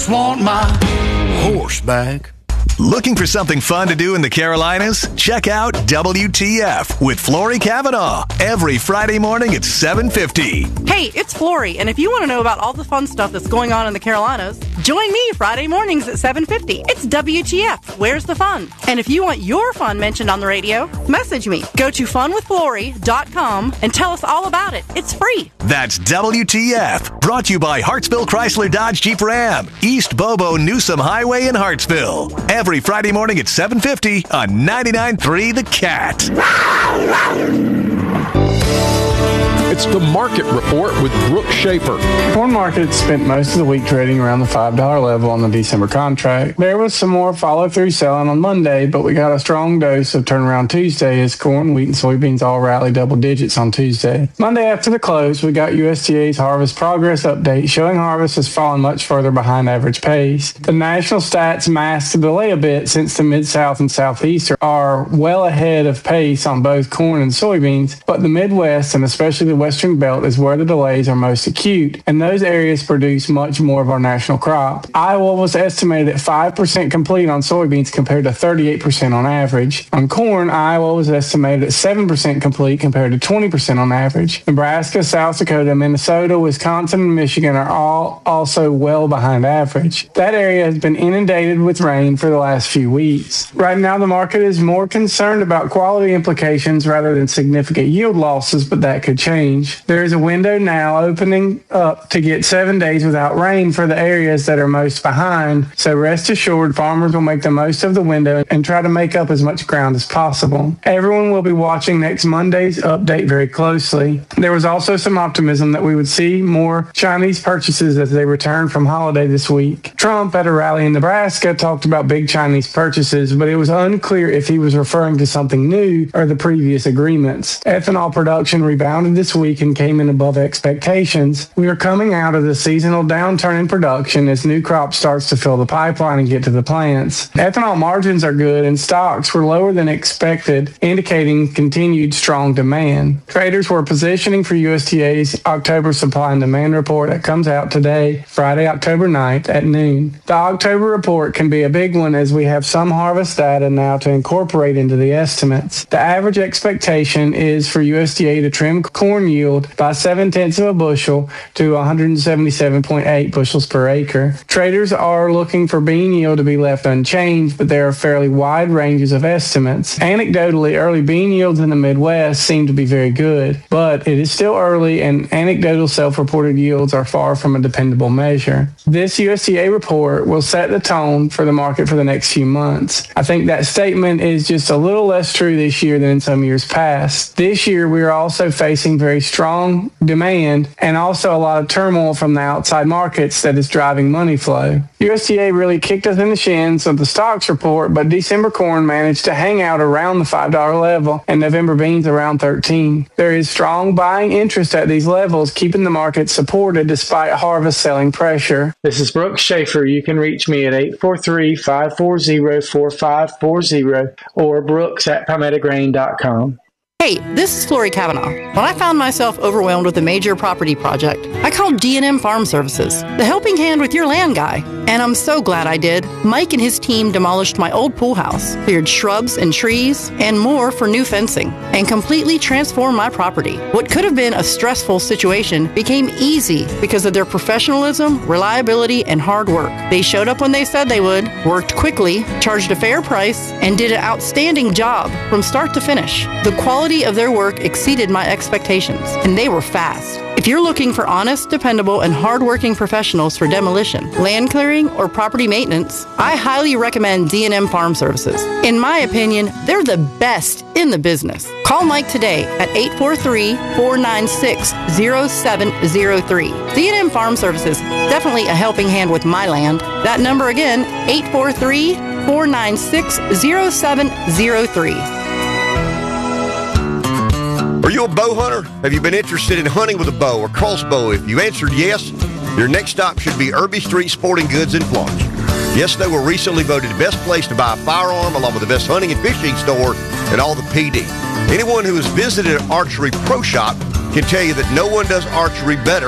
Want my horse back. Looking for something fun to do in the Carolinas? Check out WTF with Flory Cavanaugh every Friday morning at 7:50. Hey, it's Flory, and if you want to know about all the fun stuff that's going on in the Carolinas, join me Friday mornings at 7:50. It's WTF, Where's the Fun? And if you want your fun mentioned on the radio, message me. Go to funwithflory.com and tell us all about it. It's free. That's WTF, brought to you by Hartsville Chrysler Dodge Jeep Ram, East Bobo Newsom Highway in Hartsville. Every Friday morning at 7:50 on 99.3 The Cat. It's the Market Report with Brooke Schaefer. Corn market spent most of the week trading around the $5 level on the December contract. There was some more follow-through selling on Monday, but we got a strong dose of turnaround Tuesday as corn, wheat, and soybeans all rallied double digits on Tuesday. Monday after the close, we got USDA's harvest progress update showing harvest has fallen much further behind average pace. The national stats masked the delay a bit since the Mid-South and Southeast are well ahead of pace on both corn and soybeans, but the Midwest and especially the Western Belt is where the delays are most acute, and those areas produce much more of our national crop. Iowa was estimated at 5% complete on soybeans compared to 38% on average. On corn, Iowa was estimated at 7% complete compared to 20% on average. Nebraska, South Dakota, Minnesota, Wisconsin, and Michigan are all also well behind average. That area has been inundated with rain for the last few weeks. Right now, the market is more concerned about quality implications rather than significant yield losses, but that could change. There is a window now opening up to get 7 days without rain for the areas that are most behind. So rest assured, farmers will make the most of the window and try to make up as much ground as possible. Everyone will be watching next Monday's update very closely. There was also some optimism that we would see more Chinese purchases as they return from holiday this week. Trump at a rally in Nebraska talked about big Chinese purchases, but it was unclear if he was referring to something new or the previous agreements. Ethanol production rebounded this week and came in above expectations. We are coming out of the seasonal downturn in production as new crop starts to fill the pipeline and get to the plants. Ethanol margins are good and stocks were lower than expected, indicating continued strong demand. Traders were positioning for USDA's October supply and demand report that comes out today, Friday, October 9th at noon. The October report can be a big one as we have some harvest data now to incorporate into the estimates. The average expectation is for USDA to trim corn yield by 0.7 of a bushel to 177.8 bushels per acre. Traders are looking for bean yield to be left unchanged, but there are fairly wide ranges of estimates. Anecdotally, early bean yields in the Midwest seem to be very good, but it is still early and anecdotal self-reported yields are far from a dependable measure. This USDA report will set the tone for the market for the next few months. I think that statement is just a little less true this year than in some years past. This year, we are also facing very strong demand and also a lot of turmoil from the outside markets that is driving money flow. USDA really kicked us in the shins with the stocks report, but December corn managed to hang out around the $5 level and November beans around 13. There is strong buying interest at these levels, keeping the market supported despite harvest selling pressure. This is Brooke Schaefer. You can reach me at 843-540-4540 or brooks@palmettograin.com. Hey, this is Flory Cavanaugh. When I found myself overwhelmed with a major property project, I called D&M Farm Services, the helping hand with your land guy. And I'm so glad I did. Mike and his team demolished my old pool house, cleared shrubs and trees, and more for new fencing, and completely transformed my property. What could have been a stressful situation became easy because of their professionalism, reliability, and hard work. They showed up when they said they would, worked quickly, charged a fair price, and did an outstanding job from start to finish. The quality of their work exceeded my expectations, and they were fast. If you're looking for honest, dependable, and hardworking professionals for demolition, land clearing, or property maintenance, I highly recommend D&M Farm Services. In my opinion, they're the best in the business. Call Mike today at 843-496-0703. D&M Farm Services, definitely a helping hand with my land. That number again, 843-496-0703. Are you a bow hunter? Have you been interested in hunting with a bow or crossbow? If you answered yes, your next stop should be Irby Street Sporting Goods in Florence. Yes, they were recently voted the best place to buy a firearm along with the best hunting and fishing store in all the PD. Anyone who has visited an archery pro shop can tell you that no one does archery better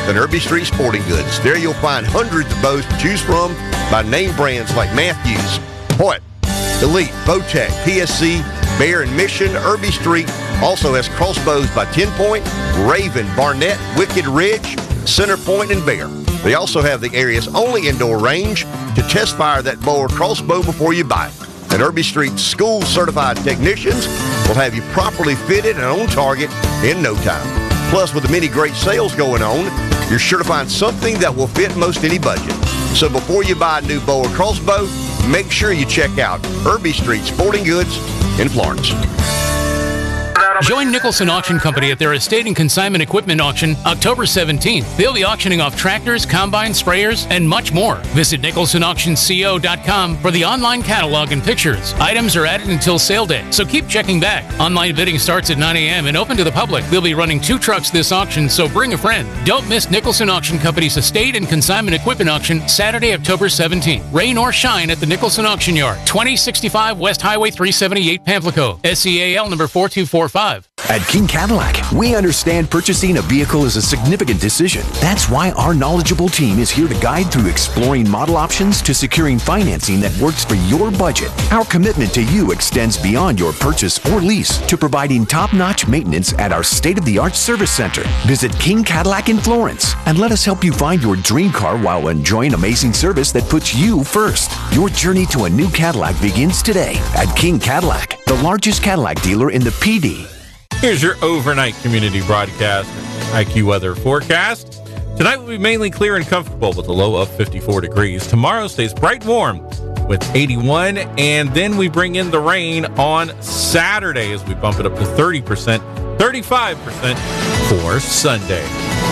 than Irby Street Sporting Goods. There you'll find hundreds of bows to choose from by name brands like Matthews, Hoyt, Elite, Bowtech, PSC, Bear, and Mission. Irby Street also has crossbows by 10 Point, Raven, Barnett, Wicked Ridge, Center Point, and Bear. They also have the area's only indoor range to test fire that bow or crossbow before you buy it. And Irby Street school-certified technicians will have you properly fitted and on target in no time. Plus, with the many great sales going on, you're sure to find something that will fit most any budget. So before you buy a new bow or crossbow, make sure you check out Irby Street Sporting Goods in Florence. Join Nicholson Auction Company at their estate and consignment equipment auction October 17th. They'll be auctioning off tractors, combines, sprayers, and much more. Visit NicholsonAuctionCO.com for the online catalog and pictures. Items are added until sale day, so keep checking back. Online bidding starts at 9 a.m. and open to the public. They'll be running 2 trucks this auction, so bring a friend. Don't miss Nicholson Auction Company's estate and consignment equipment auction Saturday, October 17th. Rain or shine at the Nicholson Auction Yard, 2065 West Highway 378, Pamplico, SCAL number 4245. At King Cadillac, we understand purchasing a vehicle is a significant decision. That's why our knowledgeable team is here to guide through exploring model options to securing financing that works for your budget. Our commitment to you extends beyond your purchase or lease to providing top-notch maintenance at our state-of-the-art service center. Visit King Cadillac in Florence and let us help you find your dream car while enjoying amazing service that puts you first. Your journey to a new Cadillac begins today at King Cadillac, the largest Cadillac dealer in the PD. Here's your overnight community broadcast IQ weather forecast. Tonight will be mainly clear and comfortable with a low of 54 degrees. Tomorrow stays bright and warm with 81, and then we bring in the rain on Saturday as we bump it up to 30%, 35% for Sunday.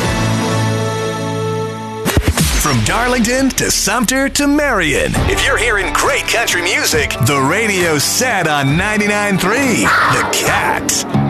From Darlington to Sumter to Marion, if you're hearing great country music, the radio's set on 99.3 The Cat.